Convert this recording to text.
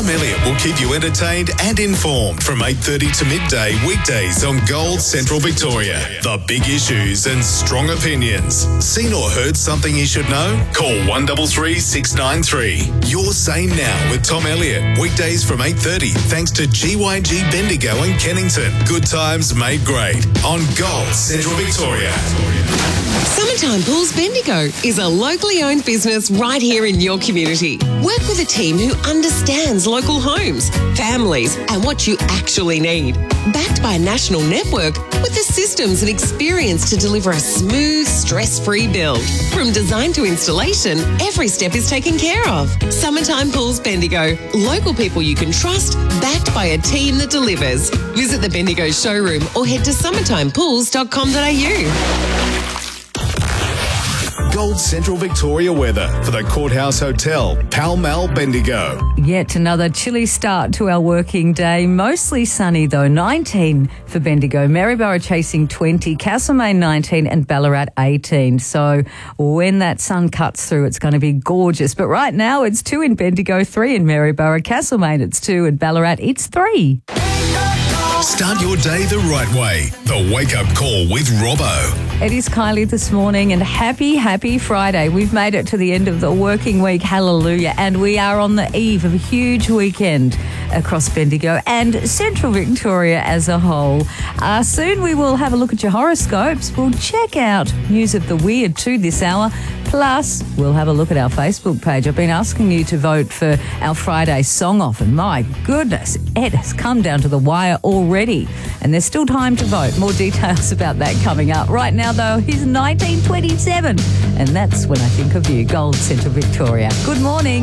Tom Elliott will keep you entertained and informed from 8:30 to midday weekdays on Gold Central Victoria. The big issues and strong opinions. Seen or heard something you should know? Call 133 693. Your Say Now with Tom Elliott. Weekdays from 8:30 thanks to GYG Bendigo and Kennington. Good times made great on Gold Central Victoria. Summertime Pools Bendigo is a locally owned business right here in your community. Work with a team who understands local homes, families, and what you actually need. Backed by a national network with the systems and experience to deliver a smooth, stress-free build. From design to installation, every step is taken care of. Summertime Pools Bendigo. Local people you can trust, backed by a team that delivers. Visit the Bendigo showroom or head to summertimepools.com.au. Gold Central Victoria weather for the Courthouse Hotel, Pall Mall, Bendigo. Yet another chilly start to our working day. Mostly sunny though. 19 for Bendigo. Maryborough chasing 20, Castlemaine 19 and Ballarat 18. So when that sun cuts through, it's going to be gorgeous. But right now it's 2 in Bendigo, 3 in Maryborough. Castlemaine it's 2 and Ballarat it's 3. Start your day the right way. The Wake Up Call with Robbo. It is Kylie this morning and happy Friday. We've made it to the end of the working week. Hallelujah. And we are on the eve of a huge weekend across Bendigo and Central Victoria as a whole. Soon we will have a look at your horoscopes. We'll check out news of the weird too this hour. Plus, we'll have a look at our Facebook page. I've been asking you to vote for our Friday song off, and my goodness, it has come down to the wire already. And there's still time to vote. More details about that coming up. Right now, though, here's 1927. And that's when I think of you, Gold Central Victoria. Good morning.